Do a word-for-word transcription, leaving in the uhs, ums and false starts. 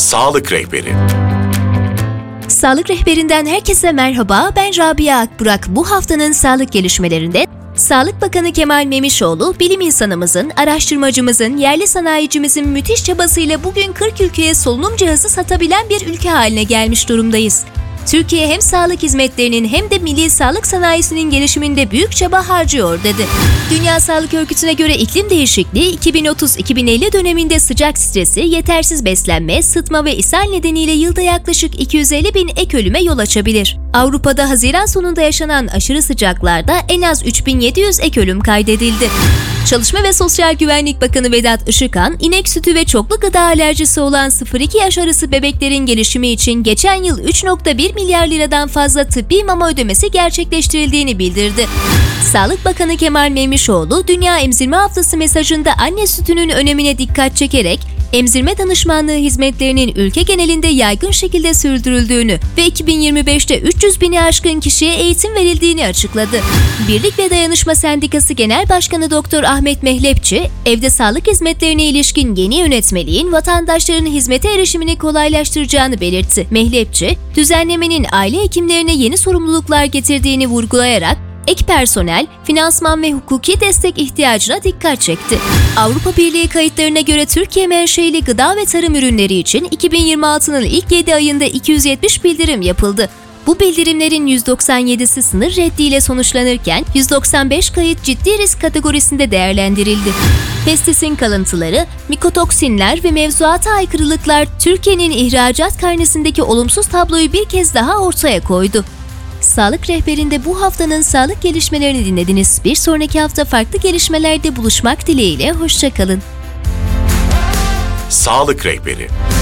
Sağlık Rehberi. Sağlık Rehberinden herkese merhaba, ben Rabia Akburak. Bu haftanın sağlık gelişmelerinde Sağlık Bakanı Kemal Memişoğlu, bilim insanımızın, araştırmacımızın, yerli sanayicimizin müthiş çabasıyla bugün kırk ülkeye solunum cihazı satabilen bir ülke haline gelmiş durumdayız. Türkiye hem sağlık hizmetlerinin hem de milli sağlık sanayisinin gelişiminde büyük çaba harcıyor dedi. Dünya Sağlık Örgütü'ne göre iklim değişikliği iki bin otuz iki bin elli döneminde sıcak stresi, yetersiz beslenme, sıtma ve ishal nedeniyle yılda yaklaşık iki yüz elli bin ek ölüme yol açabilir. Avrupa'da Haziran sonunda yaşanan aşırı sıcaklarda en az üç bin yedi yüz ek ölüm kaydedildi. Çalışma ve Sosyal Güvenlik Bakanı Vedat Işıkhan, inek sütü ve çoklu gıda alerjisi olan sıfır iki yaş arası bebeklerin gelişimi için geçen yıl üç virgül bir milyar liradan fazla tıbbi mama ödemesi gerçekleştirildiğini bildirdi. Sağlık Bakanı Kemal Memişoğlu, Dünya Emzirme Haftası mesajında anne sütünün önemine dikkat çekerek, emzirme danışmanlığı hizmetlerinin ülke genelinde yaygın şekilde sürdürüldüğünü ve iki bin yirmi beşte üç yüz bini aşkın kişiye eğitim verildiğini açıkladı. Birlik ve Dayanışma Sendikası Genel Başkanı Doktor Ahmet Mehlepçi, evde sağlık hizmetlerine ilişkin yeni yönetmeliğin vatandaşların hizmete erişimini kolaylaştıracağını belirtti. Mehlepçi, düzenlemenin aile hekimlerine yeni sorumluluklar getirdiğini vurgulayarak, ek personel, finansman ve hukuki destek ihtiyacına dikkat çekti. Avrupa Birliği kayıtlarına göre Türkiye menşeili gıda ve tarım ürünleri için iki bin yirmi altının ilk yedi ayında iki yüz yetmiş bildirim yapıldı. Bu bildirimlerin yüz doksan yedisi sınır reddiyle sonuçlanırken yüz doksan beş kayıt ciddi risk kategorisinde değerlendirildi. Pestisin kalıntıları, mikotoksinler ve mevzuata aykırılıklar Türkiye'nin ihracat karnesindeki olumsuz tabloyu bir kez daha ortaya koydu. Sağlık Rehberi'nde bu haftanın sağlık gelişmelerini dinlediniz. Bir sonraki hafta farklı gelişmelerde buluşmak dileğiyle, hoşça kalın. Sağlık Rehberi.